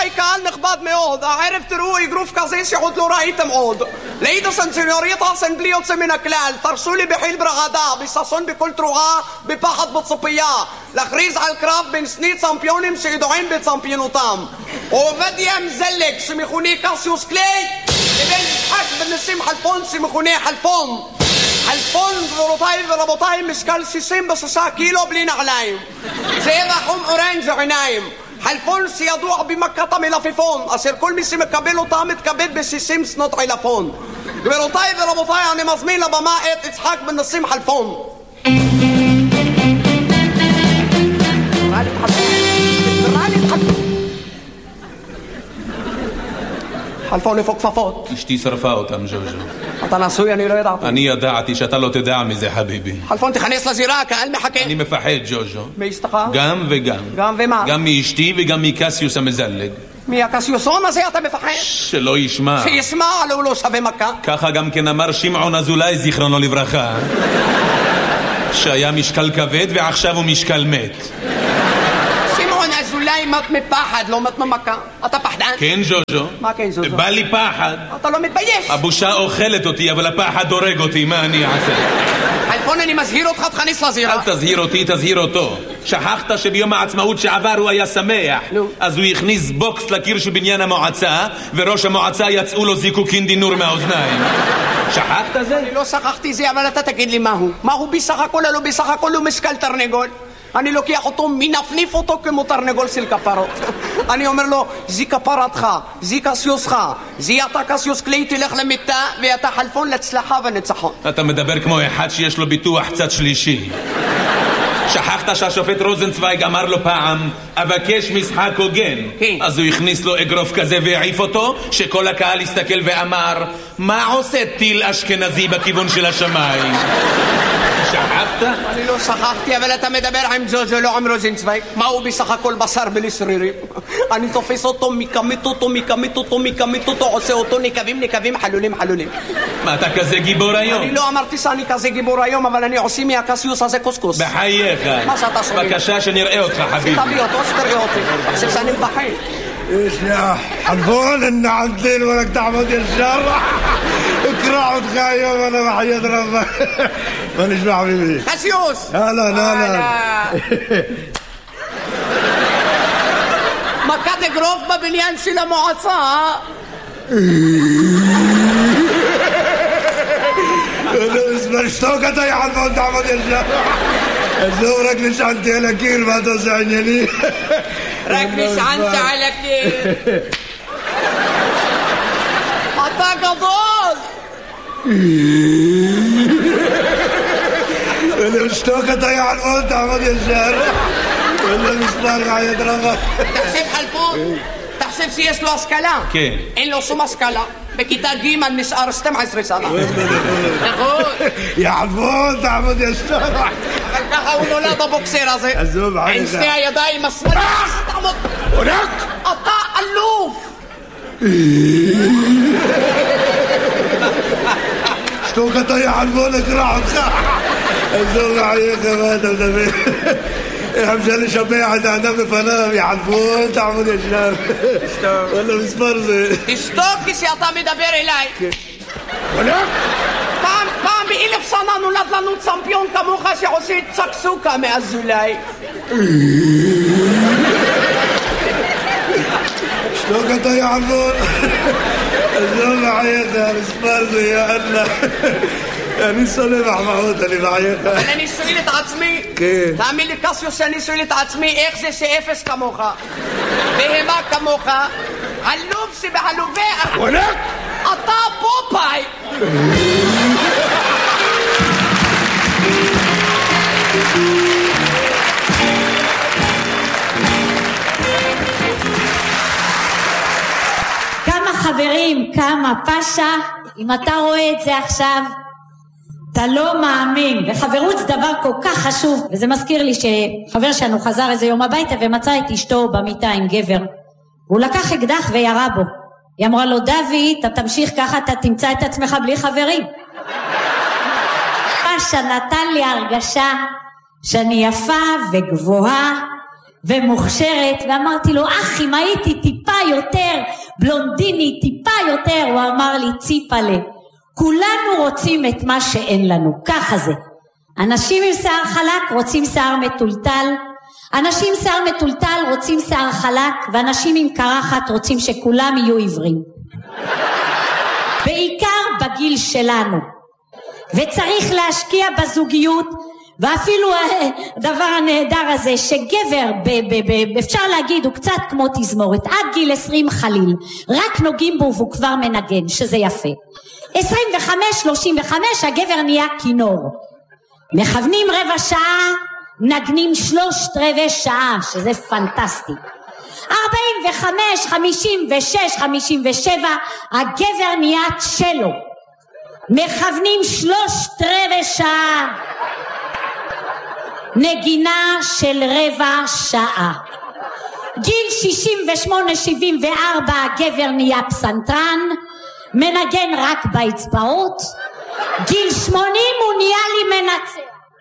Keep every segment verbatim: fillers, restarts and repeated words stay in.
רבותיי, קהל נכבד מאוד, הערב תראו אגרוף כזה שעוד לא ראיתם עוד. לידסן סניוריטסן בלי יוצא מן הכלל, תרשו לי בחיל ברעדה, בששון בכל תרועה, בפחד בציפייה, להכריז על קרב בין שני צמפיונים שידועים בצמפיונותם. עובדיה מזלג שמכונה קסיוס קליי, לבין יצחק בן נסים חלפון שמכונה חלפון. חלפון, גבירותיי ורבותיי, משקל שישים ושישה קילו בלי נעליים. צבע חום אורנג' עיניים. חלפון שידוע במכת המלפפון, אשר כל מי שמקבל אותה מתכבד ב-שישים שנות עילפון. גבירותיי ורבותיי, אני מזמין לבמה את יצחק בן נסים חלפון. חלפון איפה כפפות? אשתי שרפה אותם, ז'וז'ו. אתה נשוי, אני לא ידעתי. אני ידעתי שאתה לא תדע מזה, חביבי. חלפון, תכנס לזירה, הקהל מחכה. אני מפחד, ז'וז'ו. מאשתך? גם וגם. גם ומה? גם מאשתי וגם מקסיוס המזלג. מהקסיוסון הזה אתה מפחד? שלא ישמע. שישמע, אבל הוא לא שווה מכה. ככה גם כן אמר שמעון אזולאי, זיכרונו לברכה. שהיה משקל כבד ועכשיו הוא משקל מת. אולי מת מפחד, לא מת ממכה. אתה פחדן? כן, ז'וז'ו. מה כן, ז'וז'ו? בא לי פחד. אתה לא מתבייש. הבושה אוכלת אותי, אבל הפחד הורג אותי, מה אני אעשה? חלפון, אני מזהיר אותך, תכניס לזירה. אל תזהיר אותי, תזהיר אותו. שכחת שביום העצמאות שעבר הוא היה שמח. נו. אז הוא הכניס בוקס לקיר של בניין המועצה, וראש המועצה יצאו לו זיקוקין דינור מהאוזניים. שכחת זה? אני לא שכחתי זה, אבל אתה תגיד לי מהו. מהו בסך הכל, לא בסך הכל הוא משקל תרנגול. אני לוקח אותו, מנפניף אותו כמו תרנגול של כפרות. אני אומר לו, זי כפרתך, זי קסיוסך, זי אתה קסיוס קליי, תלך למיטה, ואתה חלפון להצלחה וניצחון. אתה מדבר כמו אחד שיש לו ביטוח צד שלישי. שכחת שהשופט רוזנצוויג אמר לו פעם, אבקש משחק הוגן. כן. אז הוא הכניס לו אגרוף כזה והעיף אותו, שכל הקהל הסתכל ואמר, מה עושה טיל אשכנזי בכיוון של השמיים? שכחת? אני לא שכחתי, אבל אתה מדבר עם ז'וז'ו, לא עם רוזנצוויג. מה הוא בסך הכל בשר בלי שרירים? אני תופס אותו, מקמית אותו, מקמית אותו, מקמית אותו, עושה אותו נקבים, נקבים, חלולים, חלולים. מה, אתה כזה גיבור היום? אני לא אמרתי שאני כזה גיבור היום, אבל אני עושה מהקסיוס הזה קוסקוס. בחייך. מה שאתה סורי? בבקשה שנראה אותך, חביבי. תביא אותו, שתראה אותי. חושב שאני מבחי. ايش يا حلفون ان عدل ولك تعمد الشر اكرع وتخايم وانا وحياة ربك مانيش مع حبيبي קסיוס! هلا هلا מכת אגרוף בבניין של המועצה. اسمع اشتوكت يا حلفون تعمد الشر زورك نشعنتي على كيل ما تسعنيني רק נשענת על הקיר. אתה גדול. اللي اشتوكت يا حلفون تعمد الشر ولا مسمار عيد ربك תחשב חלפון, תחשב שיש לו השכלה. כן. אין לו שום השכלה. בכיתה ג' נשאר שתים עשרה שנה. נכון. يا حلفون تعمد الشر אבל ככה הוא נולד הבוקסר הזה. עזוב, עייך. עם שני הידיים השמאליות. תעמוד. אתה אלוף. اشتوكت يا حلفون اقرع وتخاع عزوز عيك ما انت مدبر حمشان شبيعة انا بفنام يا حلفون تعمد الشر ولا مسفرزة תשתוק כשאתה מדבר אליי. ولا פעם, פעם באלף שנה נולד לנו צמפיון כמוך שעושה צקסוקה מאזולאי. اشتوكت يا حلفون عزوز عيك يا مسفرزة يا الله אני סולח מחמוד, אני בעייך. אבל אני שואל את עצמי, תאמין לי קסיוס שאני שואל את עצמי איך זה שאפס כמוך, בהמה כמוך, עלוב שבעלובי וואלק! אתה פופאי. כמה חברים, כמה פשע, אם אתה רואה את זה עכשיו אתה לא מאמין, וחברות זה דבר כל כך חשוב. וזה מזכיר לי שחבר שלנו חזר איזה יום הביתה ומצא את אשתו במיטה עם גבר, והוא לקח אקדח וירה בו. היא אמרה לו, דוד, אתה תמשיך ככה, אתה תמצא את עצמך בלי חברים. פשע נתן לי הרגשה שאני יפה וגבוהה ומוכשרת, ואמרתי לו, אח, אם הייתי טיפה יותר בלונדיני, טיפה יותר, הוא אמר לי, ציפלה, כולנו רוצים את מה שאין לנו, ככה זה. אנשים עם שיער חלק רוצים שיער מטולטל, אנשים עם שיער מטולטל רוצים שיער חלק, ואנשים עם קרחת רוצים שכולם יהיו עיוורים. בעיקר בגיל שלנו. וצריך להשקיע בזוגיות, ואפילו הדבר הנהדר הזה שגבר ב, ב, ב, אפשר להגיד הוא קצת כמו תזמורת, עד גיל עשרים חליל רק נוגעים בו והוא כבר מנגן, שזה יפה. עשרים וחמש שלושים וחמש הגבר נהיה כינור, מכוונים רבע שעה, נגנים שלושת רבעי שעה, שזה פנטסטי. ארבעים וחמש חמישים ושש חמישים ושבע הגבר נהיה צ'לו, מכוונים שלושת רבעי שעה, נגינה של רבע שעה. גיל שישים ושמונה שבעים וארבע הגבר נהיה פסנתרן, מנגן רק באצבעות. גיל שמונים הוא נהיה לי מנצח,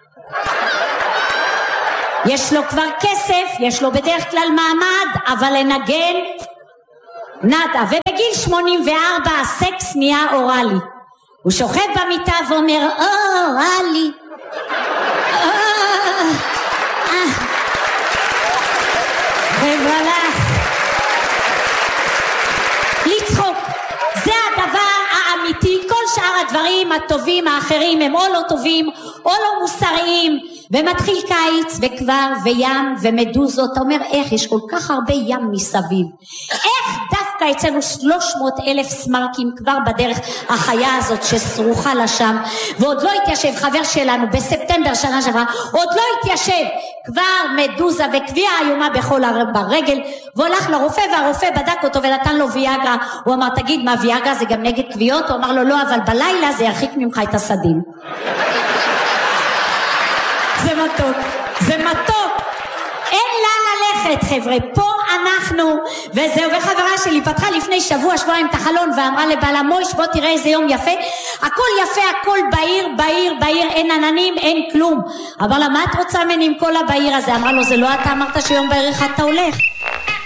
יש לו כבר כסף, יש לו בדרך כלל מעמד, אבל לנגן נדה. ובגיל שמונים וארבע הסקס נהיה אורלי, הוא שוכב במיטה ואומר אורלי ובלח. לצחוק זה הדבר האמיתי, כל שאר הדברים הטובים האחרים הם או לא טובים או לא מוסריים. ומתחיל קיץ וכבר וים ומדוזות, אתה אומר איך יש כל כך הרבה ים מסביב, איך דווקא אצלנו שלוש מאות אלף סמרקים כבר בדרך החיה הזאת שסרוחה לה שם, ועוד לא התיישב. חבר שלנו בספטמבר שנה שעברה עוד לא התיישב, כבר מדוזה וקביעה איומה בכל ברגל, והולך לרופא והרופא בדק אותו ונתן לו ויאגרה. הוא אמר תגיד מה ויאגרה זה גם נגד קביעות? הוא אמר לו לא, אבל בלילה זה ירחיק ממך את הסדים. זה מתוק, זה מתוק, אין לה ללכת חבר'ה, פה אנחנו. וזהו. וחברה שלי פתחה לפני שבוע שבועיים את החלון ואמרה לבעלה מויש בוא תראה איזה יום יפה, הכל יפה, הכל בעיר בעיר בעיר, אין עננים אין כלום. אמר לה מה את רוצה ממני עם כל הבעיר הזה? אמרה לו זה לא אתה אמרת שיום בעיר אחד אתה הולך.